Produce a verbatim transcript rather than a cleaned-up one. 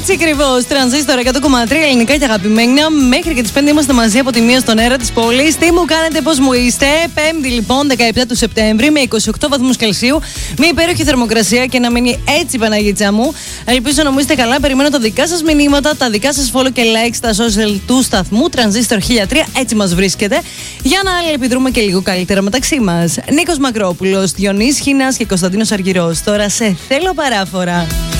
Έτσι ακριβώς. Τρανζίστορ εκατό κόμμα τρία ελληνικά και αγαπημένα. Μέχρι και τις πέντε είμαστε μαζί από τη μία στον αέρα της πόλης. Τι μου κάνετε, πώς μου είστε? Πέμπτη λοιπόν, δεκαεπτά του Σεπτέμβρη, με είκοσι οκτώ βαθμούς Κελσίου. Μια υπέροχη θερμοκρασία και να μείνει έτσι η Παναγίτσα μου. Ελπίζω να μου είστε καλά. Περιμένω τα δικά σας μηνύματα, τα δικά σας follow και like στα social του σταθμού. Τρανζίστορ χίλια τρία, έτσι μας βρίσκεται. Για να αλληλεπιδρούμε και λίγο καλύτερα μεταξύ μας. Νίκος Μακρόπουλος, Διονύσης Χίνας και Κωνσταντίνος Αργυρός. Τώρα σε θέλω παράφορα.